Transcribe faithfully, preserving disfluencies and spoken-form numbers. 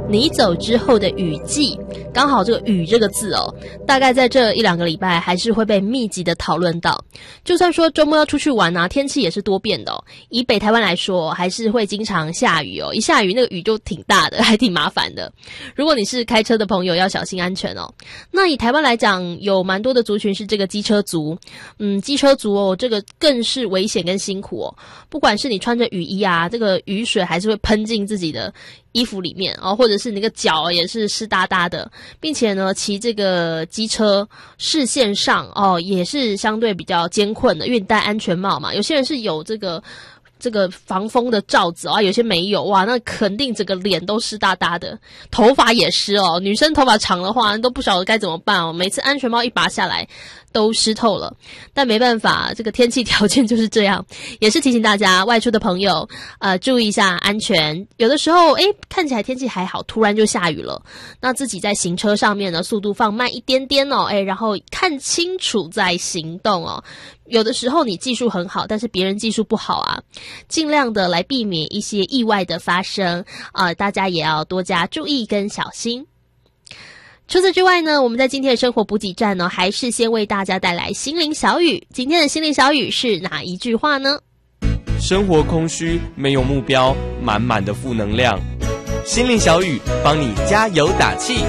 你走之后的雨季，刚好这个雨这个字哦，大概在这一两个礼拜还是会被密集的讨论到。就算说周末要出去玩啊，天气也是多变的哦。以北台湾来说，还是会经常下雨哦，一下雨那个雨就挺大的，还挺麻烦的。如果你是开车的朋友，要小心安全哦。那以台湾来讲，有蛮多的族群是这个机车族，嗯，机车族哦，这个更是危险跟辛苦哦。不管是你穿着雨衣啊，这个雨水还是会喷进自己的衣服里面哦，或者是你那个脚也是湿哒哒的，并且呢，骑这个机车视线上哦也是相对比较艰困的，因为你戴安全帽嘛，有些人是有这个这个防风的罩子啊，有些没有，哇，那肯定整个脸都湿哒哒的，头发也湿哦，女生头发长的话都不晓得该怎么办哦，每次安全帽一拔下来都湿透了。但没办法，这个天气条件就是这样，也是提醒大家外出的朋友呃注意一下安全。有的时候诶看起来天气还好，突然就下雨了，那自己在行车上面呢速度放慢一点点哦，诶然后看清楚再行动哦。有的时候你技术很好，但是别人技术不好啊，尽量的来避免一些意外的发生啊、呃，大家也要多加注意跟小心。除此之外呢，我们在今天的生活补给站呢，还是先为大家带来心灵小语。今天的心灵小语是哪一句话呢？ 生活空虚，没有目标，满满的负能量。心灵小语帮你加油打气。